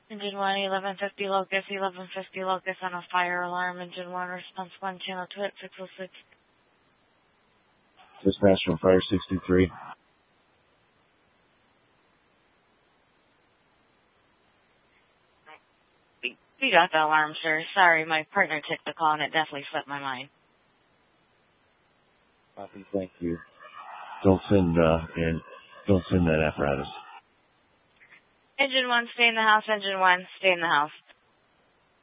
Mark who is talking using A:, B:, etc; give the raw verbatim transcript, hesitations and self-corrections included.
A: Engine one, eleven fifty Locust, eleven fifty Locust on a fire alarm. Engine one, response one, channel two at six oh six.
B: Dispatch from Fire sixty-three.
A: We got the alarm, sir. Sorry, my partner took the call and it definitely slipped my mind.
B: Copy, thank you. Don't send, uh, and don't send that apparatus.
A: Engine one, stay in the house. Engine one, stay in the house.